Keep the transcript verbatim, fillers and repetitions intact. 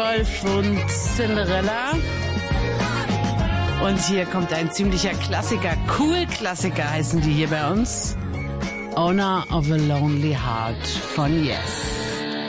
Rudolph und Cinderella. Und hier kommt ein ziemlicher Klassiker, Cool-Klassiker heißen die hier bei uns. Owner of a Lonely Heart von Yes.